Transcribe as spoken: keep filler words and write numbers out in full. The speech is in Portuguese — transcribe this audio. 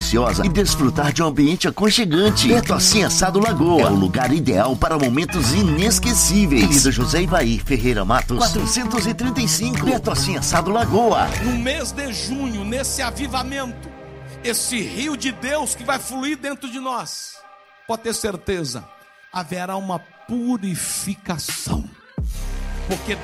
deliciosa e desfrutar de um ambiente aconchegante. Beto Assim Assado Lagoa é o lugar ideal para momentos inesquecíveis. Avenida José Ivaí Ferreira Matos, quatrocentos e trinta e cinco. Beto Assim Assado Lagoa. No mês de junho, nesse avivamento, esse rio de Deus que vai fluir dentro de nós, pode ter certeza, haverá uma purificação. Porque